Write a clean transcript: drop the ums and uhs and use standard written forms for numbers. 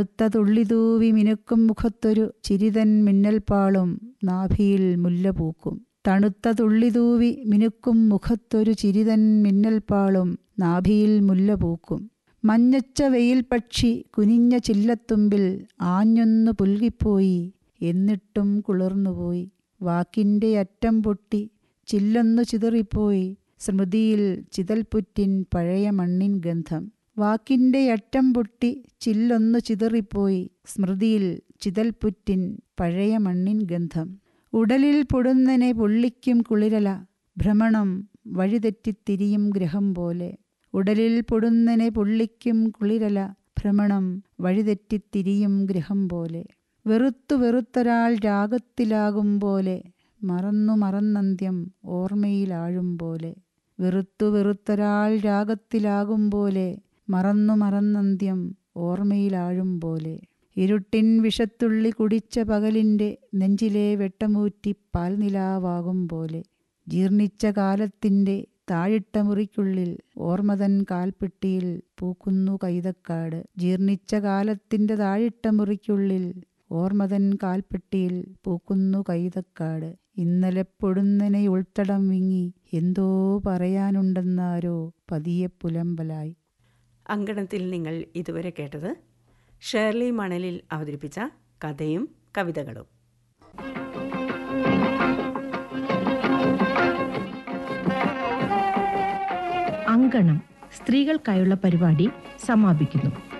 തുള്ളിതൂവി മിനുക്കും മുഖത്തൊരു ചിരിതൻ മിന്നൽപ്പാളും നാഭിയിൽ മുല്ല പൂക്കും. തണുത്ത തുള്ളിതൂവി മിനുക്കും മുഖത്തൊരു ചിരിതൻ മിന്നൽപ്പാളും നാഭിയിൽ മുല്ല പൂക്കും. മഞ്ഞച്ച വെയിൽ പക്ഷി കുനിഞ്ഞ ചില്ലത്തുമ്പിൽ ആഞ്ഞൊന്നു പുൽകിപ്പോയി, എന്നിട്ടും കുളിർന്നുപോയി. വാക്കിൻ്റെ അറ്റം പൊട്ടി ചില്ലൊന്നു ചിതറിപ്പോയി, സ്മൃതിയിൽ ചിതൽപുറ്റിൻ പഴയ മണ്ണിൻ ഗന്ധം. വാക്കിൻ്റെ അറ്റം പൊട്ടി ചില്ലൊന്നു ചിതറിപ്പോയി, സ്മൃതിയിൽ ചിതൽപുറ്റിൻ പഴയ മണ്ണിൻ ഗന്ധം. ഉടലിൽ പൊടുന്നനെ പൊള്ളിക്കും കുളിരല, ഭ്രമണം വഴിതെറ്റിത്തിരിയും ഗ്രഹം പോലെ. ഉടലിൽ പൊടുന്നനെ പൊള്ളിക്കും കുളിരല, ഭ്രമണം വഴിതെറ്റിത്തിരിയും ഗ്രഹം പോലെ. വെറുത്തു വെറുത്തൊരാൾ രാഗത്തിലാകും പോലെ, മറന്നു മറന്നന്ത്യം ഓർമ്മയിലാഴും പോലെ. വെറുത്തു വെറുത്തൊരാൾ രാഗത്തിലാകും പോലെ, മറന്നു മറന്നന്ത്യം ഓർമ്മയിലാഴും പോലെ. ഇരുട്ടിൻ വിഷത്തുള്ളി കുടിച്ച പകലിൻ്റെ നെഞ്ചിലെ വെട്ടമൂറ്റി പാൽനിലാവാകും പോലെ. ജീർണിച്ച കാലത്തിൻ്റെ താഴിട്ട മുറിക്കുള്ളിൽ ഓർമ്മതൻ കാൽപ്പെട്ടിയിൽ പൂക്കുന്നു കൈതക്കാട്. ജീർണിച്ച കാലത്തിൻ്റെ താഴിട്ട മുറിക്കുള്ളിൽ ഓർമ്മതൻ കാൽപ്പെട്ടിയിൽ പൂക്കുന്നു കൈതക്കാട്. ഇന്നലെ പൊടുന്നനെ ഉൾത്തടം വിങ്ങി, എന്തോ പറയാനുണ്ടെന്നാരോ പതിയെ പുലമ്പലായി. അങ്കണത്തിൽ നിങ്ങൾ ഇതുവരെ കേട്ടത് ഷേർലി മണലിൽ അവതരിപ്പിച്ച കഥയും കവിതകളും. അങ്കണം സ്ത്രീകൾക്കായുള്ള പരിപാടി സമാപിക്കുന്നു.